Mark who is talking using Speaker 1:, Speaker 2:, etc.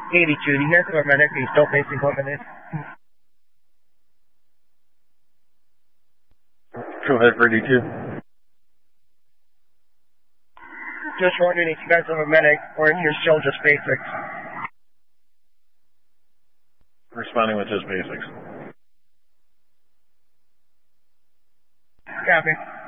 Speaker 1: 82, do you hear from a medic? Are you still facing Clemente?
Speaker 2: Go ahead for 82.
Speaker 1: Just wondering if you guys have a medic or if you're still just basics.
Speaker 2: Responding with just basics.
Speaker 1: Copy.